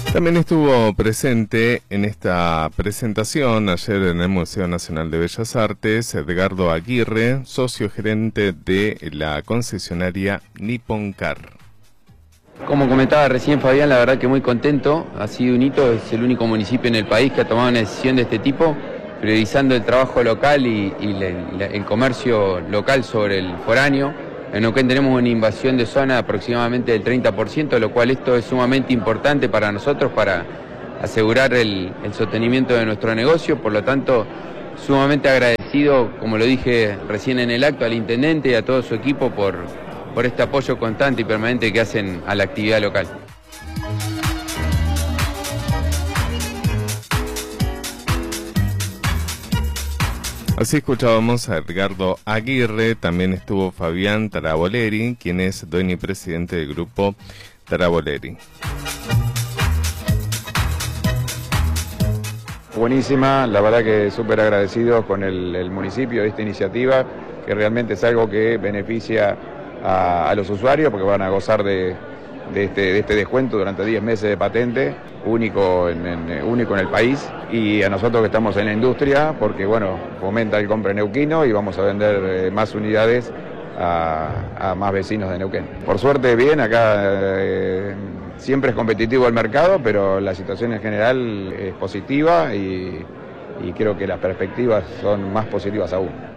También estuvo presente en esta presentación ayer en el Museo Nacional de Bellas Artes Edgardo Aguirre, socio gerente de la concesionaria Nippon Car. Como comentaba recién Fabián, la verdad que muy contento, ha sido un hito, es el único municipio en el país que ha tomado una decisión de este tipo, priorizando el trabajo local y el comercio local sobre el foráneo. En Neuquén tenemos una invasión de zona aproximadamente del 30%, lo cual esto es sumamente importante para nosotros para asegurar el sostenimiento de nuestro negocio. Por lo tanto, sumamente agradecido, como lo dije recién en el acto, al intendente y a todo su equipo por este apoyo constante y permanente que hacen a la actividad local. Así escuchábamos a Edgardo Aguirre, también estuvo Fabián Taraboleri, quien es dueño y presidente del grupo Taraboleri. Buenísima, la verdad que súper agradecidos con el municipio de esta iniciativa, que realmente es algo que beneficia a los usuarios porque van a gozar de este descuento durante 10 meses de patente, único en el país, y a nosotros que estamos en la industria porque bueno, fomenta el compra neuquino y vamos a vender más unidades a más vecinos de Neuquén. Por suerte bien, acá siempre es competitivo el mercado, pero la situación en general es positiva y creo que las perspectivas son más positivas aún.